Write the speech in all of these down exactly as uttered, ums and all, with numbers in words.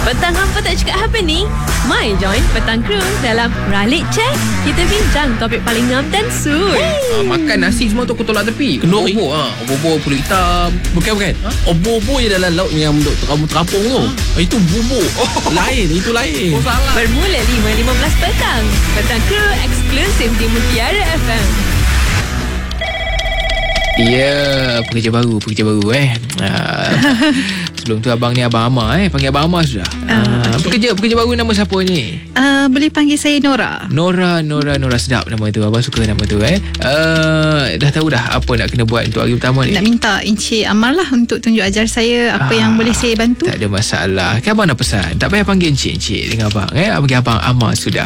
Petang hampa tak cakap apa ni? Mai join Petang Crew dalam Ralik Check. Kita bincang topik paling ngam dan suit. Ah, makan nasi semua tu aku tolak tepi. Kenduri. Obor ha. Obor pulut hitam. Bukan bukan ha? Obor-obor je dalam laut yang duk terapung-terapung tu. ha? Itu bubur. Oh. Lain, itu lain. Oh salah. Bermula lima lima belas petang. Petang Crew eksklusif di Mutiara F M. Ya, pekerja baru, pekerja baru eh. Ah, sebelum tu abang ni Abang Amar eh. Panggil Abang Amar sudah. Ah, okay. Pekerja pekerja baru nama siapa ni? Uh, boleh panggil saya Nora. Nora, Nora, Nora, sedap nama tu. Abang suka nama tu eh. Uh, dah tahu dah apa nak kena buat untuk hari pertama ni? Nak minta Encik Amar lah untuk tunjuk ajar saya apa Ah, yang boleh saya bantu. Tak ada masalah. Kan abang dah pesan. Tak payah panggil encik-encik dengan abang eh. Abang panggil Abang Amar sudah.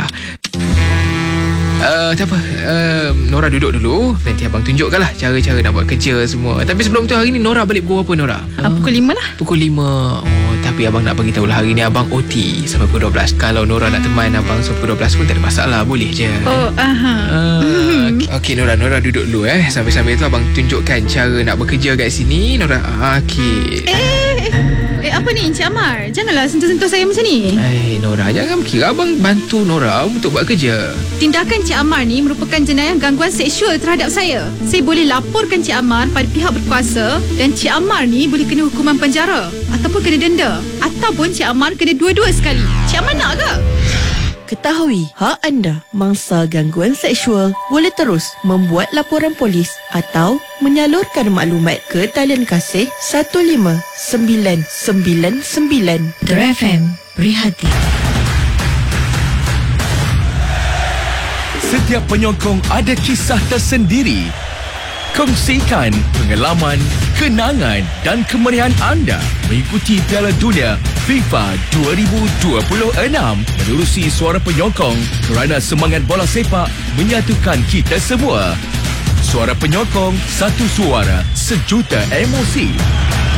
Uh, tak apa, uh, Nora duduk dulu. Nanti abang tunjukkan lah cara-cara nak buat kerja semua. Tapi sebelum tu, hari ni Nora balik pukul berapa Nora? Uh, pukul lima lah. Pukul lima. Oh, tapi abang nak bagi tahu lah, hari ni abang O T sampai pukul dua belas. Kalau Nora nak teman abang sampai pukul dua belas pun tak ada masalah, boleh je. Oh, aha. Uh, Okey Nora, Nora duduk dulu eh. Sambil-sambil tu abang tunjukkan cara nak bekerja kat sini Nora. Okey. Eh, eh, eh, apa ni Encik Amar? Janganlah sentuh-sentuh saya macam ni. Eh Nora, jangan kira abang bantu Nora untuk buat kerja. Tindakan Encik Amar ni merupakan jenayah gangguan seksual terhadap saya. Saya boleh laporkan Encik Amar pada pihak berkuasa dan Encik Amar ni boleh kena hukuman penjara ataupun kena denda ataupun Encik Amar kena dua-dua sekali. Encik Amar nak ke? Ketahui hak anda mangsa gangguan seksual boleh terus membuat laporan polis atau menyalurkan maklumat ke talian kasih satu lima sembilan sembilan sembilan. Mutiara F M, beri hati. Setiap penyokong ada kisah tersendiri. Kongsikan pengalaman, kenangan dan kemeriahan anda mengikuti Piala Dunia FIFA dua ribu dua puluh enam menerusi Suara Penyokong kerana semangat bola sepak menyatukan kita semua. Suara Penyokong, satu suara, sejuta emosi.